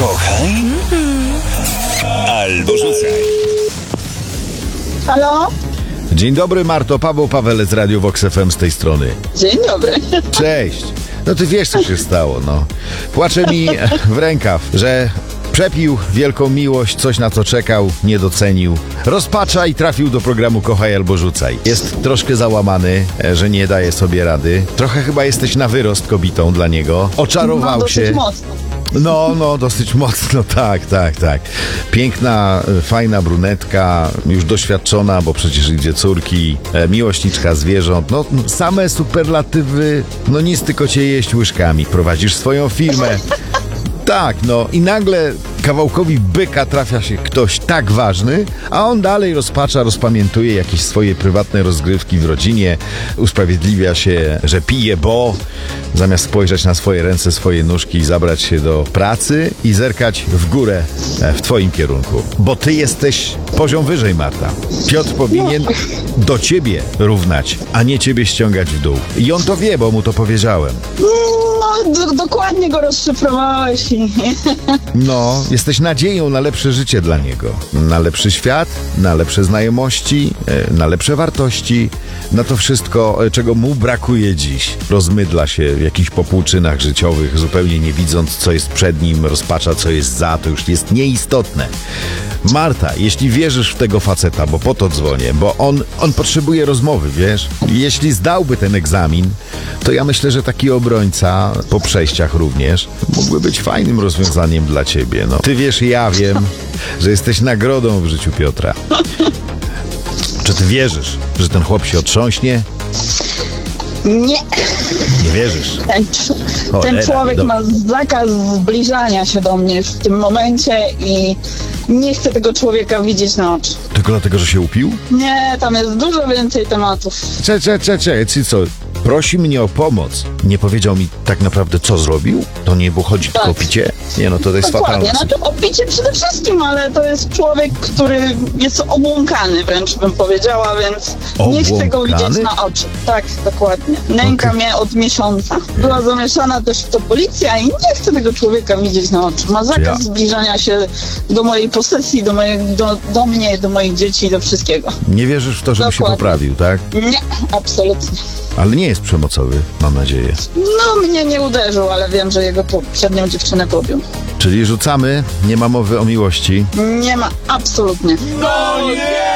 Kochaj albo rzucaj. Halo? Dzień dobry, Marto. Paweł Pawelec z Radio Vox FM z tej strony. Dzień dobry. Cześć. No ty wiesz, co się stało, no. Płacze mi w rękaw, że przepił wielką miłość, coś na co czekał, nie docenił. Rozpacza i trafił do programu Kochaj albo rzucaj. Jest troszkę załamany, że nie daje sobie rady. Trochę chyba jesteś na wyrost kobietą dla niego. Oczarował dosyć się. mocno. No, dosyć mocno, tak. Piękna, fajna brunetka, już doświadczona, bo przecież idzie córki, miłośniczka zwierząt, no same superlatywy, no nic tylko cię jeść łyżkami. Prowadzisz swoją firmę. Tak, no i nagle kawałkowi byka trafia się ktoś tak ważny, a on dalej rozpamiętuje jakieś swoje prywatne rozgrywki w rodzinie, usprawiedliwia się, że pije, bo zamiast spojrzeć na swoje ręce, swoje nóżki i zabrać się do pracy i zerkać w górę w twoim kierunku. Bo ty jesteś poziom wyżej, Marta. Piotr powinien do ciebie równać, a nie ciebie ściągać w dół. I on to wie, bo mu to powiedziałem. No, dokładnie go rozszyfrowałeś. No, jesteś nadzieją na lepsze życie dla niego. Na lepszy świat, na lepsze znajomości, na lepsze wartości, na to wszystko, czego mu brakuje dziś. Rozmydla się w jakichś popłuczynach życiowych, zupełnie nie widząc, co jest przed nim, rozpacza, co jest za, to już jest nieistotne. Marta, jeśli wierzysz w tego faceta, bo po to dzwonię, bo on potrzebuje rozmowy, wiesz? Jeśli zdałby ten egzamin, to ja myślę, że taki obrońca, po przejściach również, mógłby być fajnym rozwiązaniem dla ciebie. No, ty wiesz, ja wiem, że jesteś nagrodą w życiu Piotra. Czy ty wierzysz, że ten chłop się otrząśnie? Nie. Nie wierzysz? Ten człowiek ma zakaz zbliżania się do mnie w tym momencie i nie chcę tego człowieka widzieć na oczy. Tylko dlatego, że się upił? Nie, tam jest dużo więcej tematów. Czyli co? Prosi mnie o pomoc. Nie powiedział mi tak naprawdę, co zrobił? To nie było chodzi tylko o picie? Nie, no to jest fatalne. Znaczy o picie przede wszystkim, ale to jest człowiek, który jest obłąkany, wręcz bym powiedziała, więc nie chcę go widzieć na oczy. Tak, dokładnie. Nęka mnie od miesiąca. Była zamieszana też w to policja i nie chcę tego człowieka widzieć na oczy. Ma zakaz zbliżania się do mojej posesji, do mnie, do moich dzieci, do wszystkiego. Nie wierzysz w to, żeby się poprawił, tak? Nie, absolutnie. Ale nie jest przemocowy, mam nadzieję. No, mnie nie uderzył, ale wiem, że jego poprzednią dziewczynę pobił. Czyli rzucamy, nie ma mowy o miłości. Nie ma, absolutnie. No nie!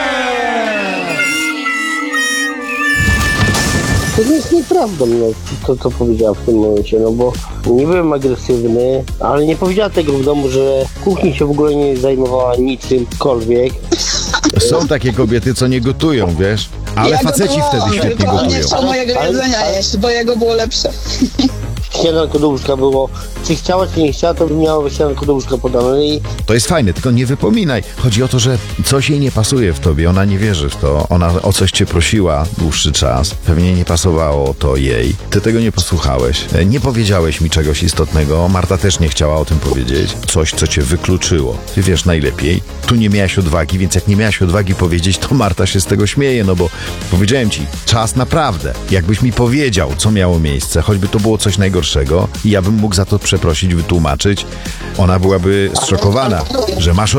To nie jest nieprawdą, no, to co powiedziała w tym momencie, no bo nie byłem agresywny, ale nie powiedziała tego w domu, że w kuchni się w ogóle nie zajmowała niczymkolwiek. Są takie kobiety, co nie gotują, wiesz? Ale faceci wtedy świetnie tylko gotują. nie chciał mojego jedzenia jeść, bo jego było lepsze. Śniadanko do łóżka było, czy chciała, czy nie chciała, to by miała śniadanko do łóżka podane i... To jest fajne, tylko nie wypominaj. Chodzi o to, że coś jej nie pasuje w tobie, ona nie wierzy w to. Ona o coś cię prosiła dłuższy czas, pewnie nie pasowało to jej. Ty tego nie posłuchałeś, nie powiedziałeś mi czegoś istotnego, Marta też nie chciała o tym powiedzieć. Coś, co cię wykluczyło. Ty wiesz najlepiej. Tu nie miałaś odwagi, więc jak nie miałaś odwagi powiedzieć, to Marta się z tego śmieje, no bo powiedziałem ci, czas naprawdę. Jakbyś mi powiedział, co miało miejsce, choćby to było coś najgorszego, i ja bym mógł za to przeprosić, wytłumaczyć, ona byłaby zszokowana, że masz